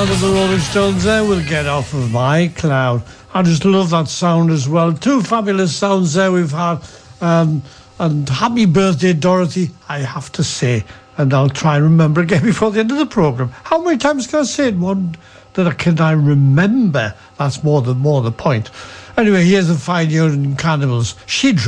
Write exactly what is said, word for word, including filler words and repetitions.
Cloud of the Rolling Stones there will Get Off of My Cloud. I just love that sound as well. Two fabulous sounds there we've had. Um, and happy birthday, Dorothy, I have to say. And I'll try and remember again before the end of the programme. How many times can I say it? One that I can I remember? That's more the, more the point. Anyway, here's the Fine Young Cannibals. She